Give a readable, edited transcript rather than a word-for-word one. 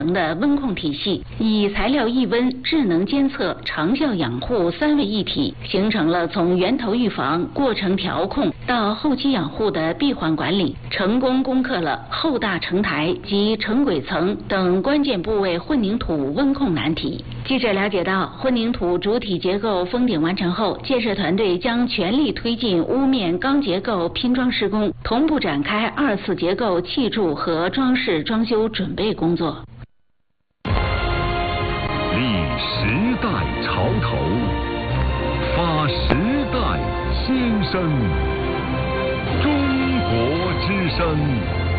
的温控体系，以材料抑温、智能监测、长效养护三位一体，形成了从源头预防、过程调控到后期养护的闭环管理，成功攻克了后大承台及承轨层等关键部位混凝土温控难题。记者了解到，混凝土主体结构封顶完成后，建设团队将全力推进屋面钢结构拼装施工，同步展开二次结构砌筑和装饰装修准备工作。 立时代潮头，发时代新声，中国之声。